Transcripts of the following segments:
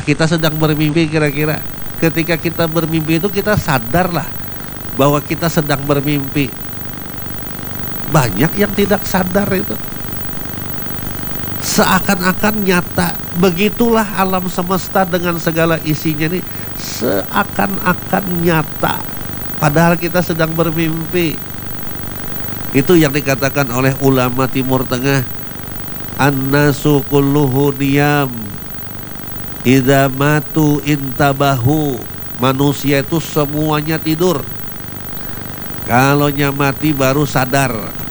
kita sedang bermimpi kira-kira? Ketika kita bermimpi itu kita sadarlah bahwa kita sedang bermimpi. Banyak yang tidak sadar itu. Seakan-akan nyata. Begitulah alam semesta dengan segala isinya ini, seakan-akan nyata, padahal kita sedang bermimpi. Itu yang dikatakan oleh ulama Timur Tengah, an-nasu kulluhu niyam idza matu intabahu. Manusia itu semuanya tidur, kalau mati baru sadar.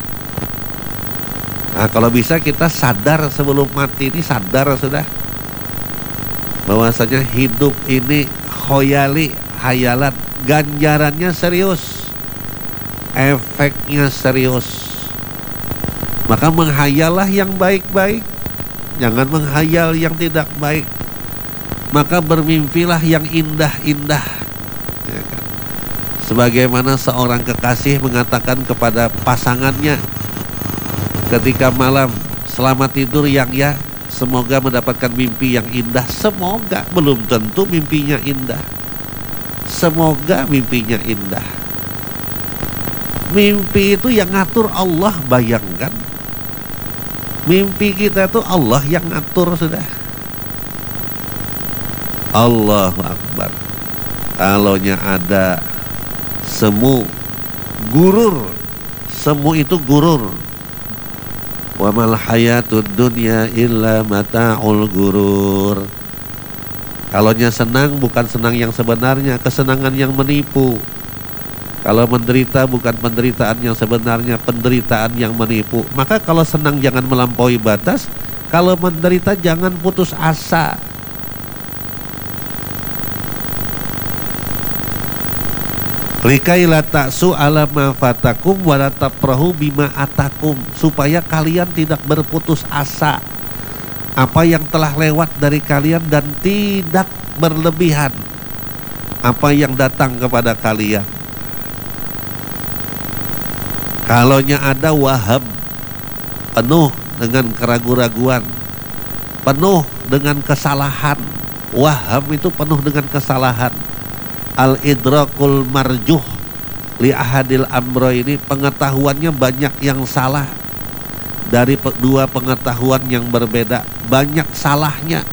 Nah, kalau bisa kita sadar sebelum mati ini, sadar sudah bahwasanya hidup ini khoyali, hayalan, ganjarannya serius, efeknya serius. Maka menghayallah yang baik-baik, jangan menghayal yang tidak baik. Maka bermimpilah yang indah-indah, ya kan? Sebagaimana seorang kekasih mengatakan kepada pasangannya ketika malam, selamat tidur yang ya, semoga mendapatkan mimpi yang indah. Semoga, belum tentu mimpinya indah. Semoga mimpinya indah. Mimpi itu yang ngatur Allah, bayangkan. Mimpi kita itu Allah yang ngatur sudah. Allahu Akbar. Kalaunya ada semu, gurur. Semu itu gurur. Wa mal hayatud dunya illa mata'ul gurur. Kalaunya senang bukan senang yang sebenarnya, kesenangan yang menipu. Kalau menderita bukan penderitaan yang sebenarnya, penderitaan yang menipu. Maka kalau senang jangan melampaui batas, kalau menderita jangan putus asa. Likai la ta'su ala ma fatakum wa la tafrahu bima atakum, supaya kalian tidak berputus asa apa yang telah lewat dari kalian dan tidak berlebihan apa yang datang kepada kalian. Kalaunya ada waham, penuh dengan keraguan-raguan, penuh dengan kesalahan. Waham itu penuh dengan kesalahan. Al-idrakul marjuh li ahadil amro, ini pengetahuannya banyak yang salah. Dari dua pengetahuan yang berbeda, banyak salahnya.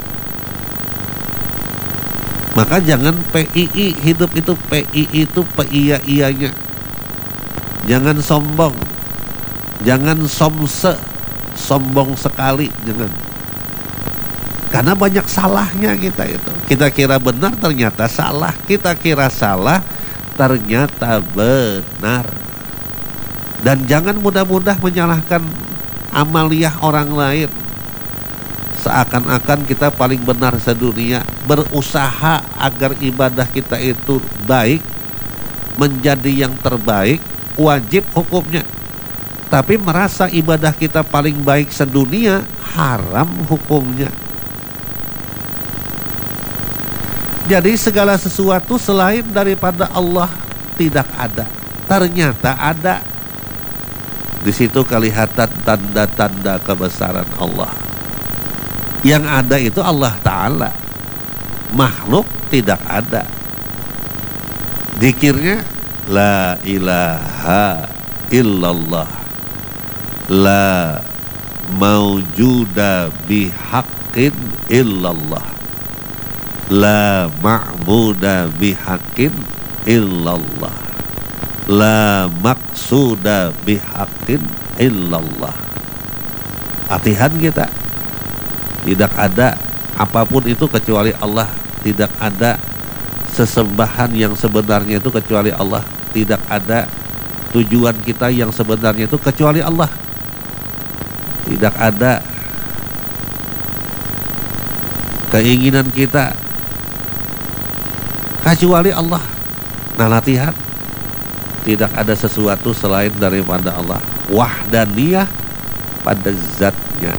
Maka jangan PII, hidup itu PII itu iya-iyanya. Jangan sombong, jangan somse, sombong sekali, jangan. Karena banyak salahnya kita itu. Kita kira benar ternyata salah, kita kira salah ternyata benar. Dan jangan mudah-mudah menyalahkan amaliyah orang lain. Seakan-akan kita paling benar sedunia. Berusaha agar ibadah kita itu baik, menjadi yang terbaik, wajib hukumnya. Tapi merasa ibadah kita paling baik sedunia, haram hukumnya. Jadi segala sesuatu selain daripada Allah tidak ada. Ternyata ada. Di situ kelihatan tanda-tanda kebesaran Allah. Yang ada itu Allah Ta'ala. Makhluk tidak ada. Zikirnya la ilaha illallah, la maujuda bihaqqin illallah, la ma'buda bihaqqin illallah, la maqsuda bihaqqin illallah. Latihan kita. Tidak ada apapun itu kecuali Allah. Tidak ada sesembahan yang sebenarnya itu kecuali Allah. Tidak ada tujuan kita yang sebenarnya itu kecuali Allah. Tidak ada keinginan kita kecuali Allah. Nah, latihan. Tidak ada sesuatu selain daripada Allah. Wahdaniyah pada zatnya.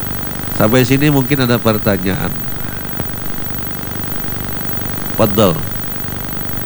Sampai sini mungkin ada pertanyaan. Fadhal.